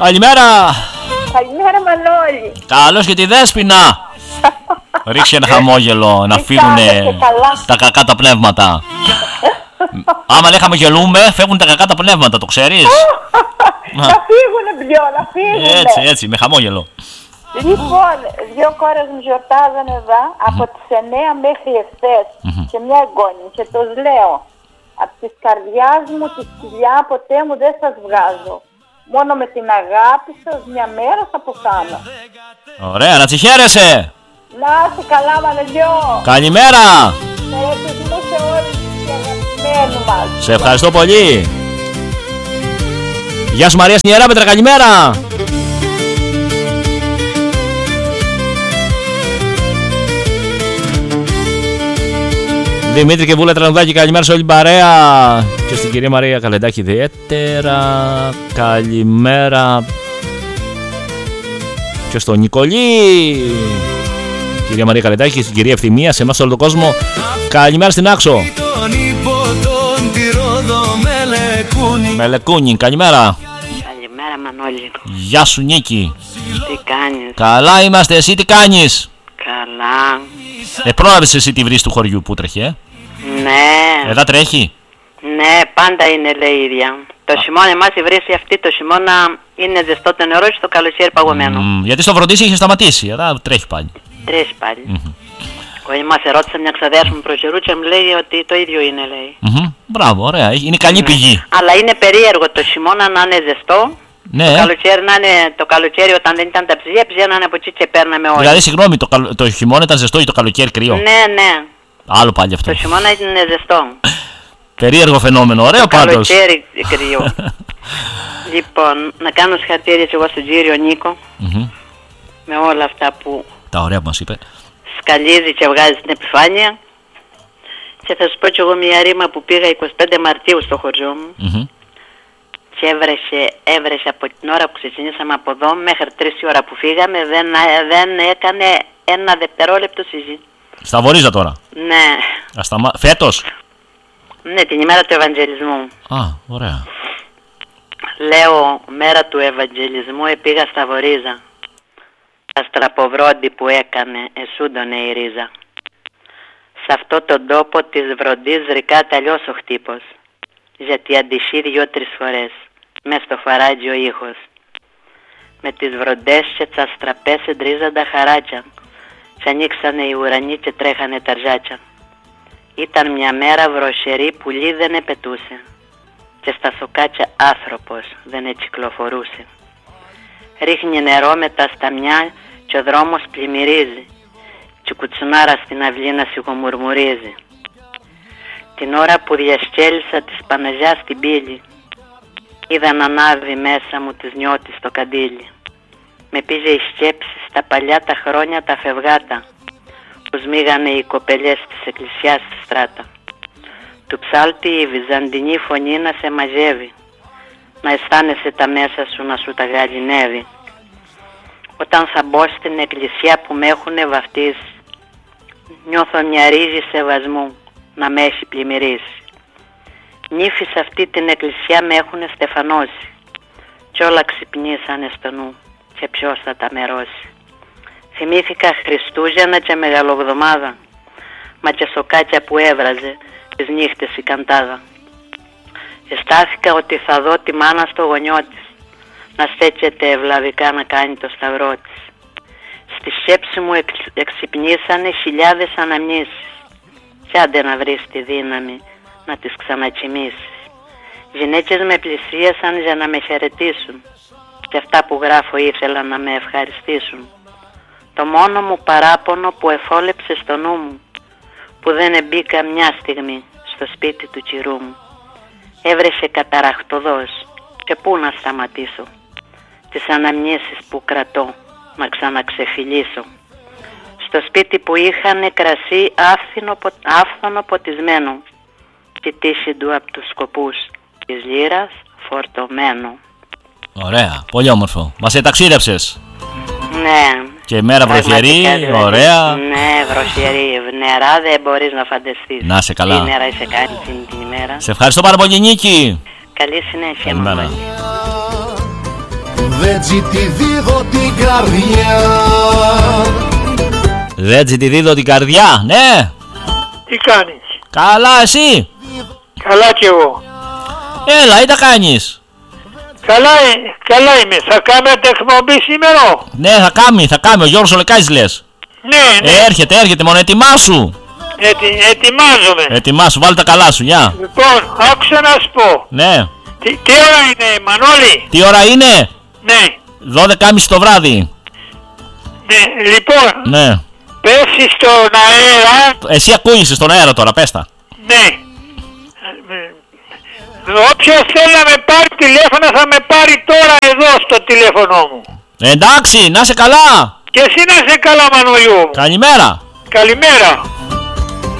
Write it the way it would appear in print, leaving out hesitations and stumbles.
Καλημέρα. Καλημέρα Μανώλη. Καλώς και τη Δέσποινα. Ρίξε ένα χαμόγελο να φύγουν τα κακά τα πνεύματα. Άμα δεν χαμογελούμε, φεύγουν τα κακά τα πνεύματα, το ξέρεις. Να φύγουνε μπλιό, να φύγουνε. Έτσι, με χαμόγελο. Λοιπόν, δύο κόρες μου γιορτάζανε εδώ από τις 9 μέχρι εχθές και μια εγγόνη και τους λέω, από της καρδιάς μου τη σκυλιά ποτέ μου δεν σας βγάζω. Μόνο με την αγάπη σας μια μέρα θα πεθάνω. Ωραία, να τσιχαίρεσαι. Να είσαι καλά Μανελιό. Καλημέρα. Χαιρετισμού σε όλους τους αγαπημένους μας. Σε ευχαριστώ πολύ. Γεια σου Μαρία στην Ιεράπετρα, καλημέρα. Δημήτρη και Βούλα Τρανουδάκη, καλημέρα σε όλη την παρέα. Και στην κυρία Μαρία Καλεντάκη ιδιαίτερα. Καλημέρα. Και στον Νικολή. Κυρία Μαρία Καλεντάκη και στην κυρία Ευθυμία, σε εμάς όλο τον κόσμο. Καλημέρα στην Άξο. Μελεκούνι, καλημέρα. Καλημέρα Μανώλη. Γεια σου Νίκη. Τι κάνεις? Καλά είμαστε, εσύ τι κάνεις? Καλά. Πρόλαβες εσύ τη βρύση του χωριού που τρέχει, Ναι. Εδώ τρέχει. Ναι, πάντα είναι λέει ίδια. Το χειμώνα εμάς η βρύση αυτή το χειμώνα είναι ζεστό το νερό και το καλοκαίρι παγωμένο. Γιατί στο Βροντίσι είχε σταματήσει, εδώ τρέχει πάλι. Τρέχει πάλι. Μας ερώτησε μια ξαδέρφη μου προκαιρού και μου λέει ότι το ίδιο είναι λέει. Μπράβο, ωραία, είναι καλή πηγή. Αλλά είναι περίεργο το χειμώνα να είναι ζεστό. Ναι. Το καλοκαίρι να είναι, το καλοκαίρι όταν δεν ήταν τα ψυγεία, πηγαίνανε από εκεί και παίρναμε όλοι. Δηλαδή, συγγνώμη, το χειμώνα ήταν ζεστό ή το καλοκαίρι κρύο? Ναι. Άλλο πάλι αυτό. Το χειμώνα είναι ζεστό. Περίεργο φαινόμενο, ωραίο πάντως. Το καλοκαίρι κρύο. Λοιπόν, να κάνω συγχαρητήρια και εγώ στον κύριο Νίκο με όλα αυτά που τα ωραία που μας είπε. Σκαλίζει και βγάζει στην επιφάνεια. Και θα σου πω και εγώ μια ρήμα που πήγα 25 Μαρτίου στο χωριό μου. Και έβρεσε από την ώρα που ξεκινήσαμε από εδώ μέχρι 3 η ώρα που φύγαμε, δεν έκανε ένα δευτερόλεπτο συζήτηση. Στα Βορίζα τώρα. Ναι. Φέτος. Ναι, την ημέρα του Ευαγγελισμού. Α, ωραία. Λέω, μέρα του Ευαγγελισμού πήγα στα Βορίζα. Τα στραποβρόντι που έκανε, εσούντωνε η ρίζα. Σε αυτό τον τόπο της βροντής ρικάται αλλιώς ο χτύπος. Γιατί αντισεί 2-3 φορές, μες στο φαράγγι ο ήχος. Με τις βροντές και τις αστραπές εντρίζαν τα χαράκια. Κι ανοίξανε οι ουρανοί και τρέχανε τα ρζάκια. Ήταν μια μέρα βροχερή, πουλί δεν επετούσε. Και στα σοκάκια άνθρωπος δεν ετσυκλοφορούσε. Ρίχνει νερό με τα σταμιά και ο δρόμος πλημμυρίζει. Και κουτσουνάρα στην αυλή να σιγομουρμουρίζει. Την ώρα που διασκέλισα της Παναγιάς στην πύλη, είδα να ανάβει μέσα μου της νιώτης το καντήλι. Με πήγε η σκέψη στα παλιά τα χρόνια τα φευγάτα, που σμίγανε οι κοπελιές της εκκλησιάς στη στράτα. Του ψάλτη η βυζαντινή φωνή να σε μαζεύει, να αισθάνεσαι τα μέσα σου να σου τα γαλινεύει. Όταν θα μπω στην εκκλησιά που με έχουνε βαφτίσει, νιώθω μια ρίζη σεβασμού να με έχει πλημμυρίσει. Νύφοι σε αυτή την εκκλησιά με έχουνε στεφανώσει, κι όλα ξυπνήσανε στο νου και ποιος θα τα μερώσει. Θυμήθηκα Χριστούγεννα και Μεγαλοβδομάδα, μα και σοκάκια που έβραζε τις νύχτες η καντάδα. Αισθάθηκα ότι θα δω τη μάνα στο γονιό της, να στέκεται ευλαβικά να κάνει το σταυρό της. Στη σκέψη μου εξυπνήσανε χιλιάδες αναμνήσεις, κι άντε να βρεις τη δύναμη να τις ξανακοιμήσεις. Γυναίκες με πλησίασαν για να με χαιρετήσουν, και αυτά που γράφω ήθελαν να με ευχαριστήσουν. Το μόνο μου παράπονο που εφόλεψε στο νου μου, που δεν εμπήκα μια στιγμή στο σπίτι του κυρού μου, έβρεσε καταραχτωδός και πού να σταματήσω, τις αναμνήσεις που κρατώ να ξαναξεφυλίσω. Στο σπίτι που είχανε κρασί άφθονο ποτισμένο, τη τύχη του από τους σκοπούς της λύρας φορτωμένο. Ωραία, πολύ όμορφο. Μας εταξίδεψες. Ναι. Και μέρα βροχερή, ωραία. Ναι, βροχερή, νερά δεν μπορείς να φανταστείς. Να είσαι καλά. Τι νερά είσαι κάνει την ημέρα. Σε ευχαριστώ πάρα πολύ Νίκη. Καλή συνέχεια. Καλημέρα. έτσι τη δίδω την καρδιά. Έτσι τη δίδω την καρδιά, ναι. Τι κάνεις? Καλά, εσύ? Καλά κι εγώ. Έλα, ή τα κάνεις? Καλά είμαι. Θα κάνετε εκπομπή σήμερα? Ναι, θα κάνει. Ο Γιώργος ο Λεκάης λες. Ναι. Έρχεται, μόνο ετοιμάσου. Ετοιμάζομαι. Ετοιμάσου, βάλε τα καλά σου, γεια. Λοιπόν, άκουσα να σου πω. Ναι. Τι ώρα είναι, Μανώλη? Τι ώρα είναι? Ναι. 12.30 το βράδυ. Ναι, λοιπόν. Ναι. Πέφτει στον αέρα. Εσύ ακούγεσαι στον αέρα τώρα, πες τα. Ναι. Όποιος θέλει να με πάρει τηλέφωνο θα με πάρει τώρα εδώ στο τηλέφωνο μου. Εντάξει, να είσαι καλά. Και εσύ να είσαι καλά, Μανολιού μου. Καλημέρα. Καλημέρα.